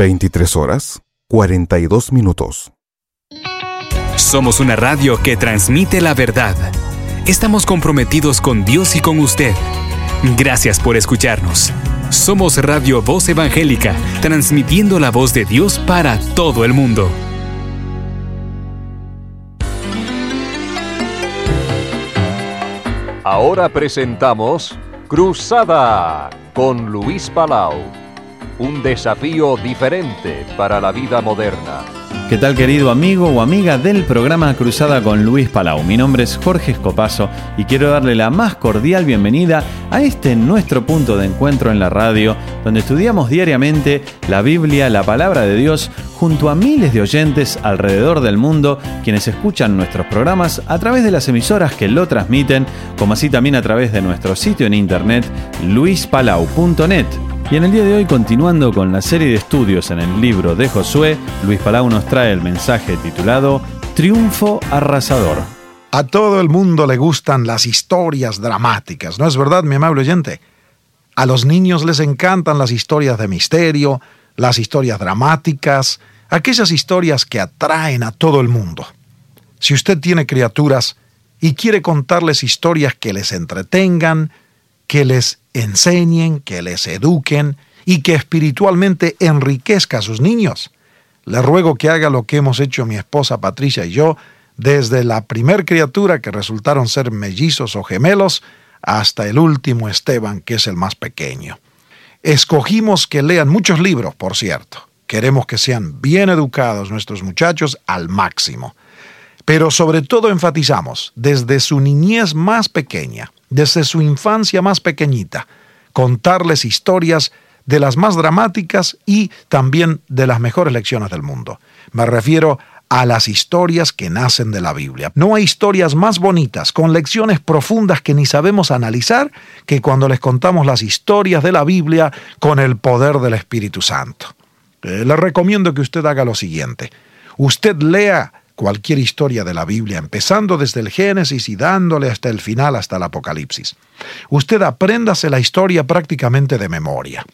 23 horas, 42 minutos. Somos una radio que transmite la verdad. Estamos comprometidos con Dios y con usted. Gracias por escucharnos. Somos Radio Voz Evangélica, transmitiendo la voz de Dios para todo el mundo. Ahora presentamos Cruzada con Luis Palau. Un desafío diferente para la vida moderna. ¿Qué tal, querido amigo o amiga del programa Cruzada con Luis Palau? Mi nombre es Jorge Escopazo y quiero darle la más cordial bienvenida a nuestro punto de encuentro en la radio, donde estudiamos diariamente la Biblia, la Palabra de Dios, junto a miles de oyentes alrededor del mundo, quienes escuchan nuestros programas a través de las emisoras que lo transmiten, como así también a través de nuestro sitio en internet, luispalau.net. Y en el día de hoy, continuando con la serie de estudios en el libro de Josué, Luis Palau nos trae el mensaje titulado Triunfo Arrasador. A todo el mundo le gustan las historias dramáticas, ¿no es verdad, mi amable oyente? A los niños les encantan las historias de misterio, las historias dramáticas, aquellas historias que atraen a todo el mundo. Si usted tiene criaturas y quiere contarles historias que les entretengan, que les enseñen, que les eduquen y que espiritualmente enriquezca a sus niños, le ruego que haga lo que hemos hecho mi esposa Patricia y yo, desde la primer criatura que resultaron ser mellizos o gemelos, hasta el último Esteban, que es el más pequeño. Escogimos que lean muchos libros, por cierto. Queremos que sean bien educados nuestros muchachos al máximo. Pero sobre todo enfatizamos, desde su niñez más pequeña, desde su infancia más pequeñita, contarles historias de las más dramáticas y también de las mejores lecciones del mundo. Me refiero a las historias que nacen de la Biblia. No hay historias más bonitas, con lecciones profundas que ni sabemos analizar, que cuando les contamos las historias de la Biblia con el poder del Espíritu Santo. Le recomiendo que usted haga lo siguiente. Usted lea cualquier historia de la Biblia, empezando desde el Génesis y dándole hasta el final, hasta el Apocalipsis. Usted apréndase la historia prácticamente de memoria.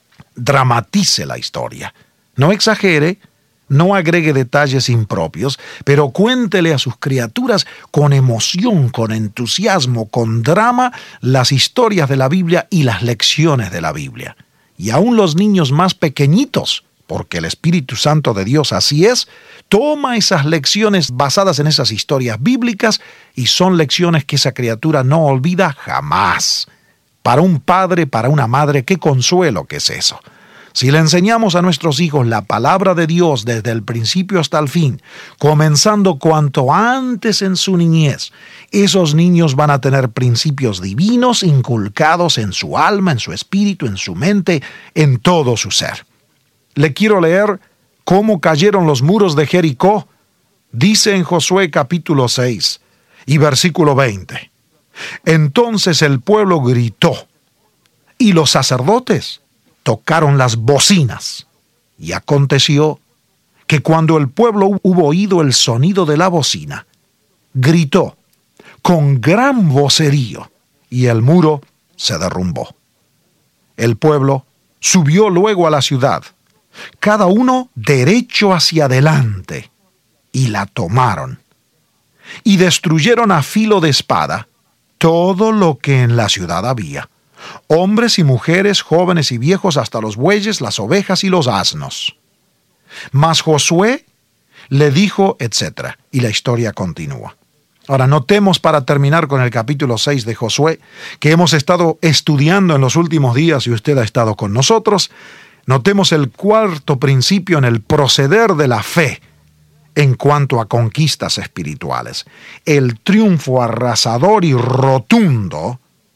Dramatice la historia. No exagere, no agregue detalles impropios, pero cuéntele a sus criaturas con emoción, con entusiasmo, con drama, las historias de la Biblia y las lecciones de la Biblia. Y aún los niños más pequeñitos, porque el Espíritu Santo de Dios así es, toma esas lecciones basadas en esas historias bíblicas y son lecciones que esa criatura no olvida jamás. Para un padre, para una madre, qué consuelo que es eso. Si le enseñamos a nuestros hijos la palabra de Dios desde el principio hasta el fin, comenzando cuanto antes en su niñez, esos niños van a tener principios divinos inculcados en su alma, en su espíritu, en su mente, en todo su ser. Le quiero leer cómo cayeron los muros de Jericó. Dice en Josué capítulo 6 y versículo 20. Entonces el pueblo gritó y los sacerdotes tocaron las bocinas. Y aconteció que cuando el pueblo hubo oído el sonido de la bocina, gritó con gran vocerío y el muro se derrumbó. El pueblo subió luego a la ciudad, cada uno derecho hacia adelante, y la tomaron. Y destruyeron a filo de espada todo lo que en la ciudad había, hombres y mujeres, jóvenes y viejos, hasta los bueyes, las ovejas y los asnos. Mas Josué le dijo, etc. Y la historia continúa. Ahora, notemos para terminar con el capítulo 6 de Josué, que hemos estado estudiando en los últimos días y usted ha estado con nosotros. Notemos el cuarto principio en el proceder de la fe en cuanto a conquistas espirituales. El triunfo arrasador y rotundo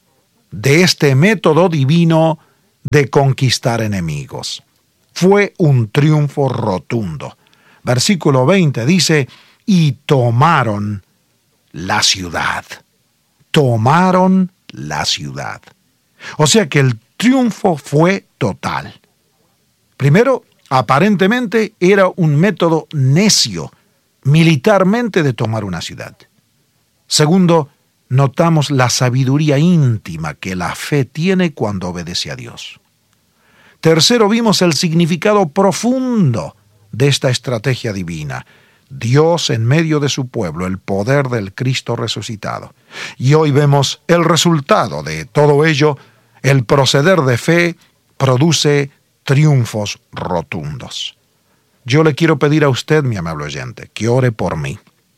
de este método divino de conquistar enemigos. Fue un triunfo rotundo. Versículo 20 dice, y tomaron la ciudad. Tomaron la ciudad. O sea que el triunfo fue total. Primero, aparentemente era un método necio, militarmente, de tomar una ciudad. Segundo, notamos la sabiduría íntima que la fe tiene cuando obedece a Dios. Tercero, vimos el significado profundo de esta estrategia divina. Dios en medio de su pueblo, el poder del Cristo resucitado. Y hoy vemos el resultado de todo ello. El proceder de fe produce triunfos rotundos. Yo le quiero pedir a usted, mi amable oyente, que ore por mí.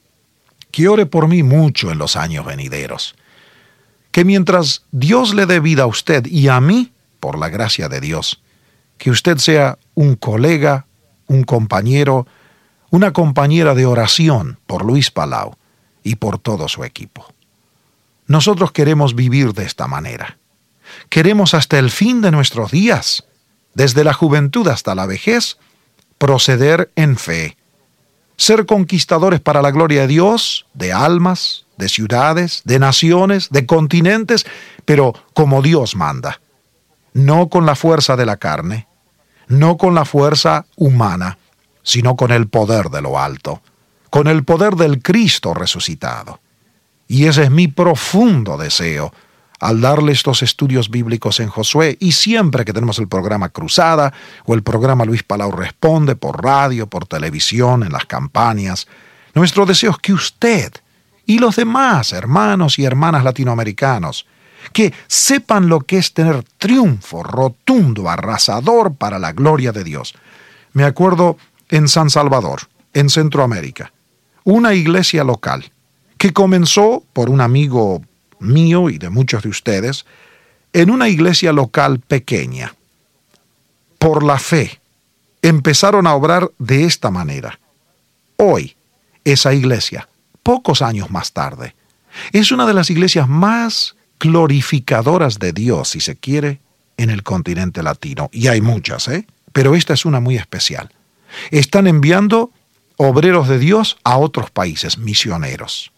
Que ore por mí mucho en los años venideros. Que mientras Dios le dé vida a usted y a mí, por la gracia de Dios, que usted sea un colega, un compañero, una compañera de oración por Luis Palau y por todo su equipo. Nosotros queremos vivir de esta manera. Queremos hasta el fin de nuestros días, desde la juventud hasta la vejez, proceder en fe, ser conquistadores para la gloria de Dios, de almas, de ciudades, de naciones, de continentes, pero como Dios manda, no con la fuerza de la carne, no con la fuerza humana, sino con el poder de lo alto, con el poder del Cristo resucitado. Y ese es mi profundo deseo al darle estos estudios bíblicos en Josué, y siempre que tenemos el programa Cruzada o el programa Luis Palau Responde por radio, por televisión, en las campañas, nuestro deseo es que usted y los demás hermanos y hermanas latinoamericanos que sepan lo que es tener triunfo rotundo, arrasador para la gloria de Dios. Me acuerdo en San Salvador, en Centroamérica, una iglesia local que comenzó por un amigo mío y de muchos de ustedes, en una iglesia local pequeña. Por la fe, empezaron a obrar de esta manera. Hoy, esa iglesia, pocos años más tarde, es una de las iglesias más glorificadoras de Dios, si se quiere, en el continente latino. Y hay muchas, pero esta es una muy especial. Están enviando obreros de Dios a otros países, misioneros.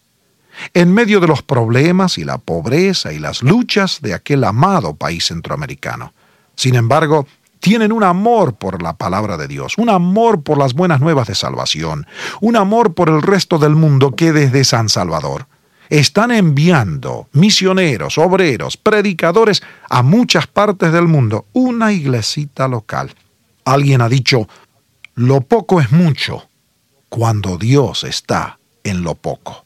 En medio de los problemas y la pobreza y las luchas de aquel amado país centroamericano. Sin embargo, tienen un amor por la palabra de Dios, un amor por las buenas nuevas de salvación, un amor por el resto del mundo que desde San Salvador están enviando misioneros, obreros, predicadores a muchas partes del mundo, una iglesita local. Alguien ha dicho, lo poco es mucho cuando Dios está en lo poco.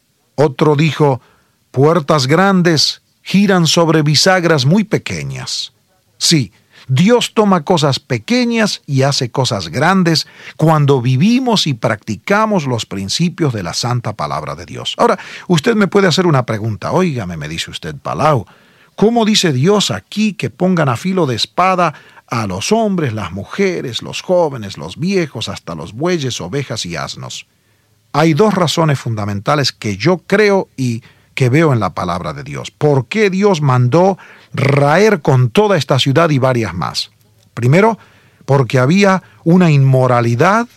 Otro dijo, puertas grandes giran sobre bisagras muy pequeñas. Sí, Dios toma cosas pequeñas y hace cosas grandes cuando vivimos y practicamos los principios de la santa palabra de Dios. Ahora, usted me puede hacer una pregunta. Óigame, me dice usted, Palau, ¿cómo dice Dios aquí que pongan a filo de espada a los hombres, las mujeres, los jóvenes, los viejos, hasta los bueyes, ovejas y asnos? Hay dos razones fundamentales que yo creo y que veo en la palabra de Dios. ¿Por qué Dios mandó raer con toda esta ciudad y varias más? Primero, porque había una inmoralidad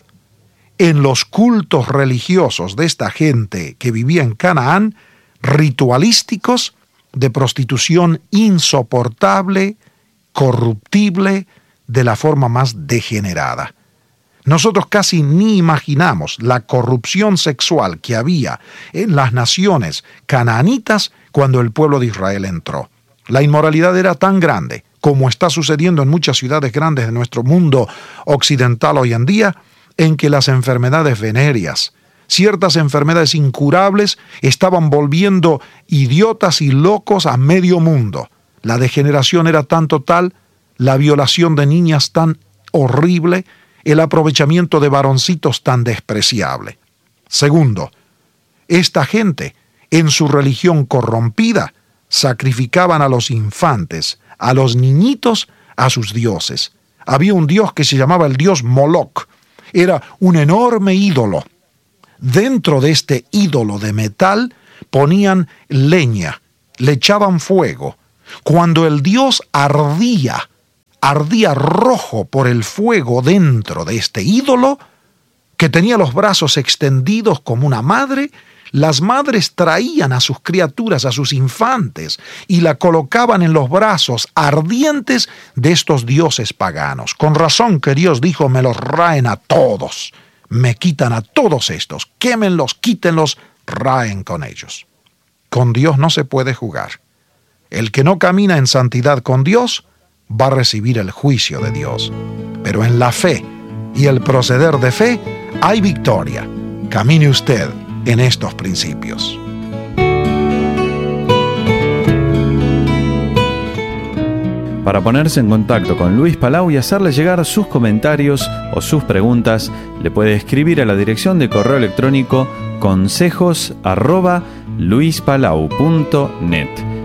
en los cultos religiosos de esta gente que vivía en Canaán, ritualísticos, de prostitución insoportable, corruptible, de la forma más degenerada. Nosotros casi ni imaginamos la corrupción sexual que había en las naciones canaanitas cuando el pueblo de Israel entró. La inmoralidad era tan grande, como está sucediendo en muchas ciudades grandes de nuestro mundo occidental hoy en día, en que las enfermedades venéreas, ciertas enfermedades incurables, estaban volviendo idiotas y locos a medio mundo. La degeneración era tan total, la violación de niñas tan horrible, el aprovechamiento de varoncitos tan despreciable. Segundo, esta gente, en su religión corrompida, sacrificaban a los infantes, a los niñitos, a sus dioses. Había un dios que se llamaba el dios Moloch. Era un enorme ídolo. Dentro de este ídolo de metal ponían leña, le echaban fuego. Cuando el dios ardía rojo por el fuego dentro de este ídolo, que tenía los brazos extendidos como una madre, las madres traían a sus criaturas, a sus infantes, y la colocaban en los brazos ardientes de estos dioses paganos. Con razón que Dios dijo, me los raen a todos, me quitan a todos estos, quémenlos, quítenlos, raen con ellos. Con Dios no se puede jugar. El que no camina en santidad con Dios, va a recibir el juicio de Dios. Pero en la fe y el proceder de fe hay victoria. Camine usted en estos principios. Para ponerse en contacto con Luis Palau y hacerle llegar sus comentarios o sus preguntas, le puede escribir a la dirección de correo electrónico consejos@luispalau.net.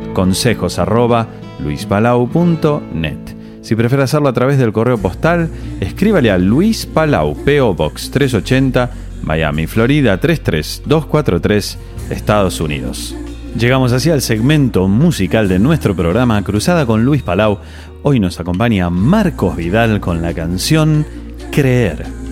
consejos@luispalau.net. Si prefiere hacerlo a través del correo postal, escríbale a Luis Palau, P.O. Box 380, Miami, Florida 33243, Estados Unidos. Llegamos así al segmento musical de nuestro programa Cruzada con Luis Palau. Hoy nos acompaña Marcos Vidal con la canción Creer.